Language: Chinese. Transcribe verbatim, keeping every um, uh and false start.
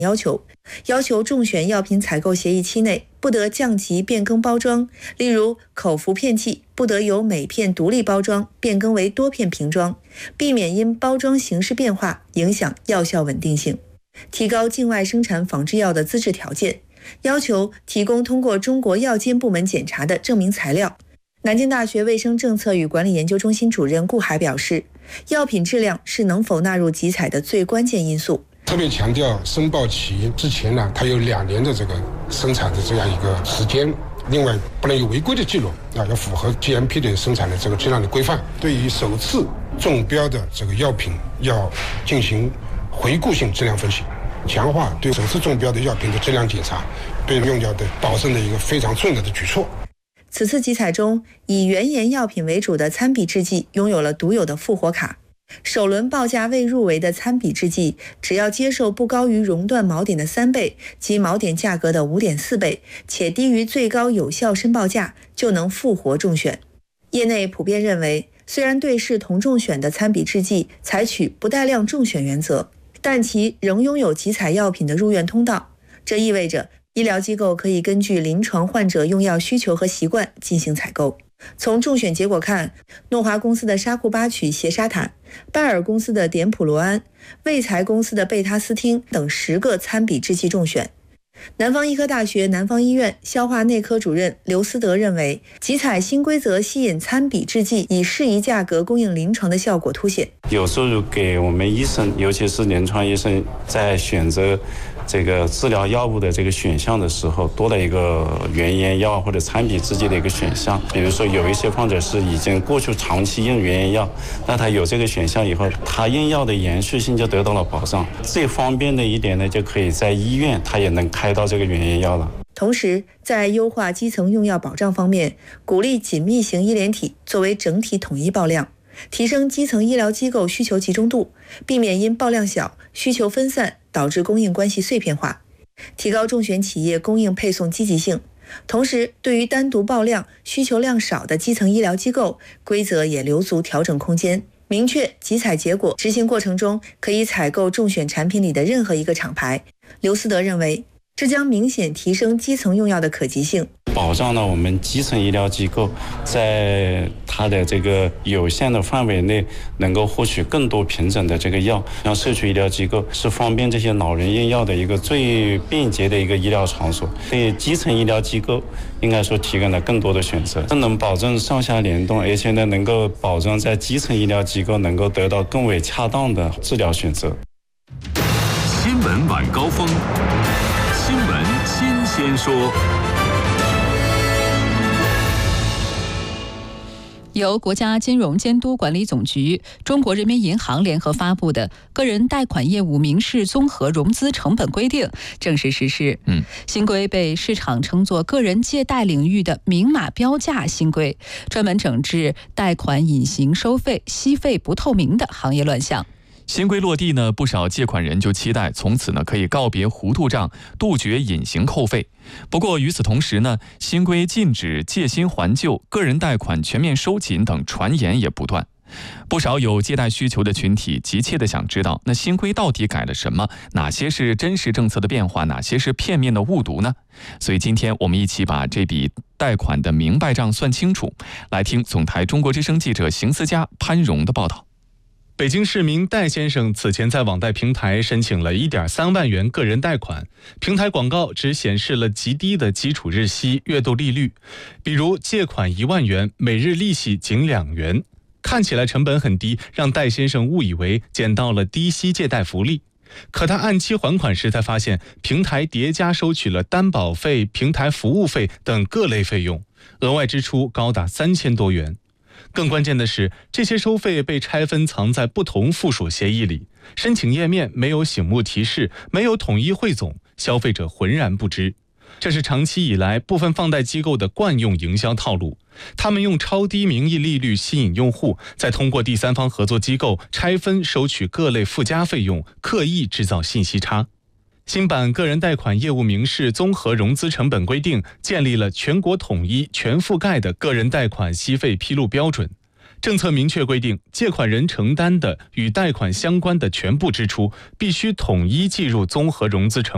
要求，要求中选药品采购协议期内不得降级变更包装，例如口服片剂不得由每片独立包装变更为多片瓶装，避免因包装形式变化影响药效稳定性。提高境外生产仿制药的资质条件，要求提供通过中国药监部门检查的证明材料。南京大学卫生政策与管理研究中心主任顾海表示，药品质量是能否纳入集采的最关键因素。 特别强调申报期之前呢，它有两年的这个生产的这样一个时间，另外不能有违规的记录啊，要符合 G M P 的生产的这个质量的规范。对于首次中标的这个药品，要进行回顾性质量分析，强化对首次中标的药品的质量检查，对用药的保证的一个非常重要的举措。 此次集采中，以原研药品为主的参比制剂拥有了独有的复活卡。首轮报价未入围的参比制剂，只要接受不高于熔断锚点的三倍及锚点价格的 五点四倍，且低于最高有效申报价，就能复活中选。业内普遍认为，虽然对视同中选的参比制剂采取不带量中选原则，但其仍拥有集采药品的入院通道，这意味着医疗机构可以根据临床患者用药需求和习惯进行采购。从中选结果看，诺华公司的沙库巴曲斜沙坦、拜耳公司的碘普罗安、卫财公司的贝他斯汀等十个参比制剂中选。南方医科大学南方医院消化内科主任刘思德认为，集采新规则吸引参比制剂以适宜价格供应临床的效果凸显。 有时候给我们医生，尤其是临床医生，在选择这个治疗药物的这个选项的时候，多了一个原研药或者参比制剂的一个选项。比如说有一些患者是已经过去长期用原研药，那他有这个选项以后，他用药的延续性就得到了保障。最方便的一点呢，就可以在医院他也能开到这个原研药了。 同时，在优化基层用药保障方面，鼓励紧密型医联体作为整体统一报量，提升基层医疗机构需求集中度，避免因报量小、需求分散导致供应关系碎片化，提高中选企业供应配送积极性。同时，对于单独报量、需求量少的基层医疗机构，规则也留足调整空间，明确集采结果执行过程中可以采购中选产品里的任何一个厂牌。刘思德认为，这将明显提升基层用药的可及性， 保障了我们基层医疗机构在它的这个有限的范围内能够获取更多品种的这个药。像社区医疗机构是方便这些老人用药的一个最便捷的一个医疗场所，对基层医疗机构应该说提供了更多的选择，这能保证上下联动，而且呢能够保证在基层医疗机构能够得到更为恰当的治疗选择。 新闻晚高峰，新闻新鲜说。 由国家金融监督管理总局、中国人民银行联合发布的《个人贷款业务明示综合融资成本规定》正式实施。嗯，新规被市场称作个人借贷领域的明码标价新规，专门整治贷款隐形收费、息费不透明的行业乱象。 新规落地呢，不少借款人就期待从此呢可以告别糊涂账，杜绝隐形扣费。不过与此同时呢，新规禁止借新还旧、个人贷款全面收紧等传言也不断。不少有借贷需求的群体急切地想知道，那新规到底改了什么？哪些是真实政策的变化？哪些是片面的误读呢？所以今天我们一起把这笔贷款的明白账算清楚。来听总台中国之声记者邢思佳、潘荣的报道。 北京市民戴先生此前在网贷平台申请了 一点三万元个人贷款，平台广告只显示了极低的基础日息、月度利率，比如借款一万元，每日利息仅两元，看起来成本很低，让戴先生误以为捡到了低息借贷福利。可他按期还款时才发现，平台叠加收取了担保费、平台服务费等各类费用，额外支出高达三千多元。更关键的是，这些收费被拆分藏在不同附属协议里，申请页面没有醒目提示，没有统一汇总，消费者浑然不知。这是长期以来部分放贷机构的惯用营销套路，他们用超低名义利率吸引用户，再通过第三方合作机构拆分收取各类附加费用，刻意制造信息差。新版个人贷款业务明示综合融资成本规定建立了全国统一、全覆盖的个人贷款息费披露标准。政策明确规定，借款人承担的与贷款相关的全部支出必须统一计入综合融资成本。